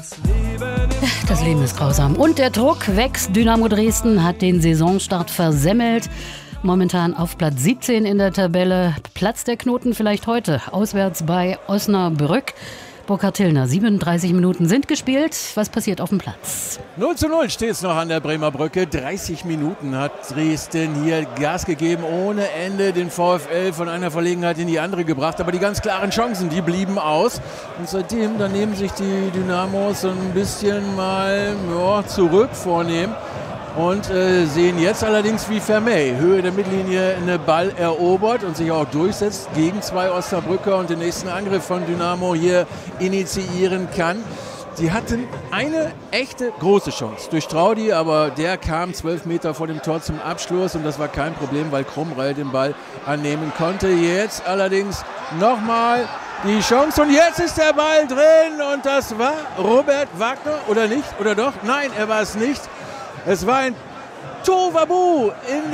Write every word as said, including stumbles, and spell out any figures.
Das Leben ist grausam und der Druck wächst. Dynamo Dresden hat den Saisonstart versemmelt. Momentan auf Platz siebzehn in der Tabelle. Platz der Knoten vielleicht heute. Auswärts bei Osnabrück. Burkhard Tillner, siebenunddreißig Minuten sind gespielt. Was passiert auf dem Platz? null zu null steht es noch an der Bremer Brücke. dreißig Minuten hat Dresden hier Gas gegeben, ohne Ende den VfL von einer Verlegenheit in die andere gebracht. Aber die ganz klaren Chancen, die blieben aus. Und seitdem, da nehmen sich die Dynamos so ein bisschen mal ja, zurück vornehmen. Und äh, sehen jetzt allerdings, wie Vermey Höhe der Mittellinie einen Ball erobert und sich auch durchsetzt gegen zwei Osnabrücker und den nächsten Angriff von Dynamo hier initiieren kann. Sie hatten eine echte große Chance durch Traudi, aber der kam zwölf Meter vor dem Tor zum Abschluss und das war kein Problem, weil Krummreil den Ball annehmen konnte. Jetzt allerdings nochmal die Chance und jetzt ist der Ball drin und das war Robert Wagner oder nicht? Oder doch? Nein, er war es nicht. Es war ein Tohuwabohu in